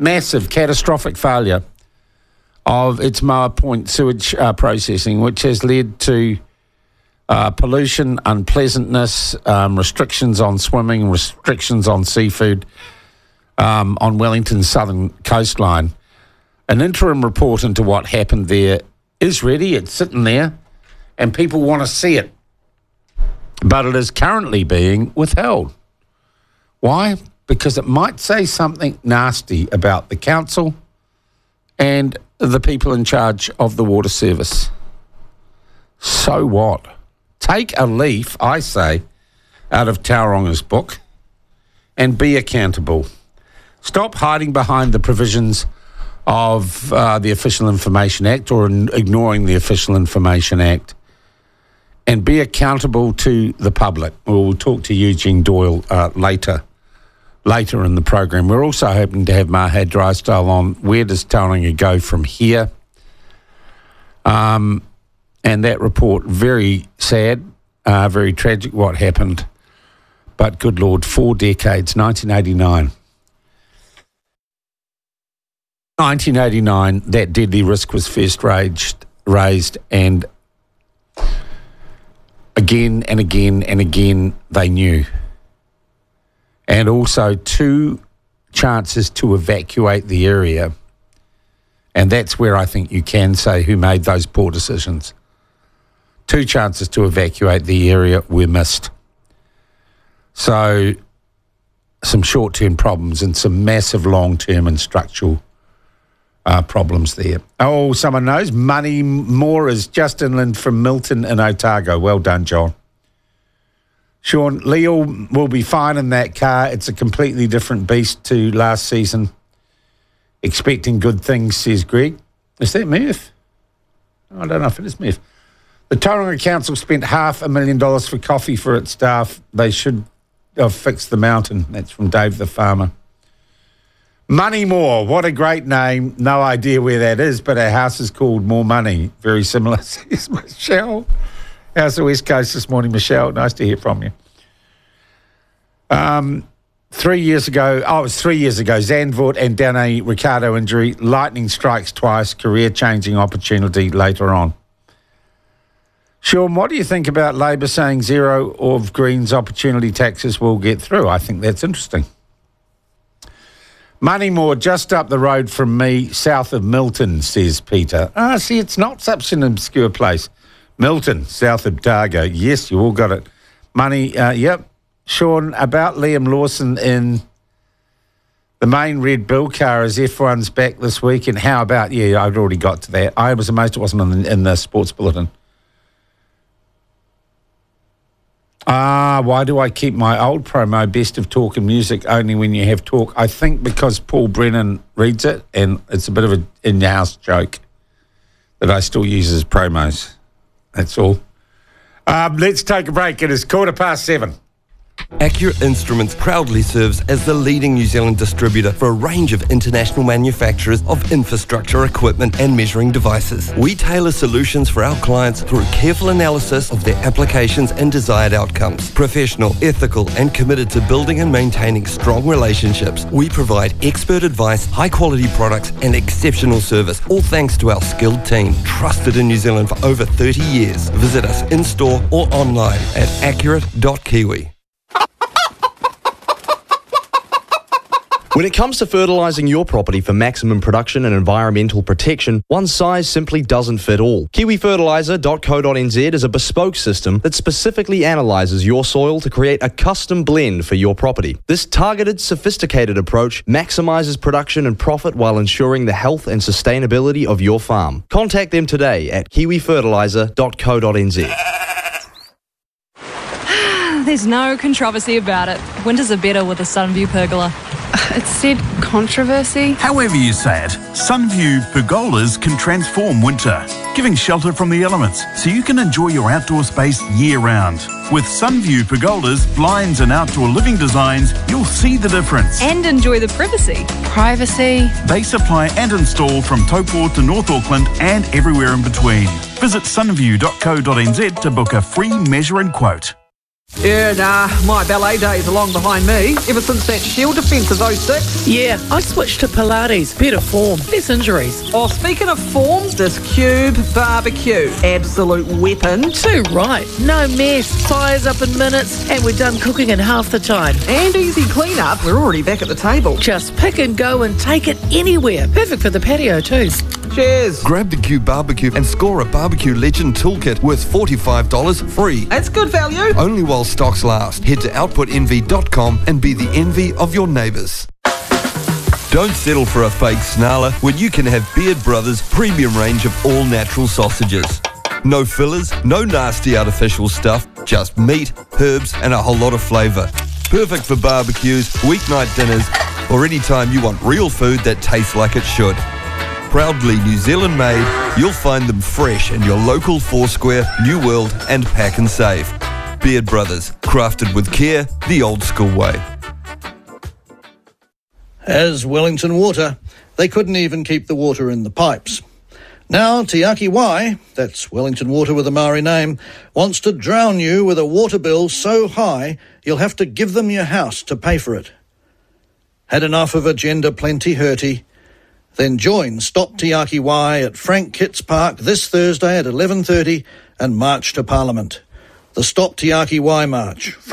massive, catastrophic failure of its Moa Point sewage processing, which has led to pollution, unpleasantness, restrictions on swimming, restrictions on seafood on Wellington's southern coastline. An interim report into what happened there is ready. It's sitting there, and people want to see it. But it is currently being withheld. Why? Because it might say something nasty about the council and the people in charge of the water service. So what? Take a leaf, I say, out of Tauranga's book and be accountable. Stop hiding behind the provisions of the Official Information Act or ignoring the Official Information Act, and be accountable to the public. We'll talk to Eugene Doyle later in the program. We're also hoping to have Mahad Drysdale on. Where does Tauranga go from here? And that report, very sad, very tragic what happened. But good Lord, 4 decades, 1989. 1989, that deadly risk was first raised, and again and again and again they knew. And also 2 chances to evacuate the area. And that's where I think you can say who made those poor decisions. 2 chances to evacuate the area were missed. So some short-term problems and some massive long-term and structural problems there. Oh, someone knows. Money Moore is just inland from Milton in Otago. Well done, John. Sean, Leo will be fine in that car. It's a completely different beast to last season. Expecting good things, says Greg. Is that Murph? I don't know if it is Murph. The Tauranga Council spent $500,000 for coffee for its staff. They should have fixed the mountain. That's from Dave the Farmer. Moneymore, what a great name. No idea where that is, but our house is called More Money. Very similar, says Michelle. How's the West Coast this morning, Michelle? Nice to hear from you. 3 years ago, it was 3 years ago, Zandvoort and Danny Ricciardo injury, lightning strikes twice, career-changing opportunity later on. Sean, what do you think about Labor saying zero of Greens opportunity taxes will get through? I think that's interesting. Moneymore, just up the road from me, south of Milton, says Peter. See, it's not such an obscure place. Milton, south of Otago. Yes, you all got it. Money, yep. Sean, about Liam Lawson in the main red bill car as F1's back this week. And how about, I'd already got to that. I was amazed it wasn't in the sports bulletin. Why do I keep my old promo, Best of Talk and Music, only when you have talk? I think because Paul Brennan reads it, and it's a bit of an in-house joke that I still use as promos. That's all. Let's take a break. It is 7:15. Accurate Instruments proudly serves as the leading New Zealand distributor for a range of international manufacturers of infrastructure equipment and measuring devices. We tailor solutions for our clients through careful analysis of their applications and desired outcomes. Professional, ethical, and committed to building and maintaining strong relationships, we provide expert advice, high-quality products, and exceptional service, all thanks to our skilled team, trusted in New Zealand for over 30 years. Visit us in-store or online at accurate.kiwi. When it comes to fertilising your property for maximum production and environmental protection, one size simply doesn't fit all. KiwiFertiliser.co.nz is a bespoke system that specifically analyses your soil to create a custom blend for your property. This targeted, sophisticated approach maximises production and profit while ensuring the health and sustainability of your farm. Contact them today at KiwiFertiliser.co.nz. There's no controversy about it. Winters are better with a Sunview pergola. It said controversy. However you say it, Sunview pergolas can transform winter, giving shelter from the elements so you can enjoy your outdoor space year-round. With Sunview pergolas, blinds and outdoor living designs, you'll see the difference. And enjoy the privacy. Privacy. They supply and install from Taupo to North Auckland and everywhere in between. Visit sunview.co.nz to book a free measure and quote. Yeah, nah, my ballet days are long behind me. Ever since that Shield defence of 06. Yeah, I switched to Pilates. Better form, less injuries. Oh, speaking of form, this Cube barbecue. Absolute weapon. Too right. No mess. Fires up in minutes, and we're done cooking in half the time. And easy clean-up. We're already back at the table. Just pick and go and take it anywhere. Perfect for the patio too. Cheers. Grab the Cube Barbecue and score a Barbecue Legend Toolkit worth $45 free. That's good value. Only while stocks last. Head to outputenvy.com and be the envy of your neighbours. Don't settle for a fake snarler when you can have Beard Brothers' premium range of all-natural sausages. No fillers, no nasty artificial stuff, just meat, herbs and a whole lot of flavour. Perfect for barbecues, weeknight dinners, or any time you want real food that tastes like it should. Proudly New Zealand made, you'll find them fresh in your local Foursquare, New World and Pack and Save. Beard Brothers, crafted with care, the old school way. As Wellington Water, they couldn't even keep the water in the pipes. Now Te Aki Wai, that's Wellington Water with a Maori name, wants to drown you with a water bill so high you'll have to give them your house to pay for it. Had enough of Agenda Plenty Hurty? Then join Stop Te Aki Wai at Frank Kitts Park this Thursday at 11:30 and march to Parliament. The Stop Te Aki Wai March.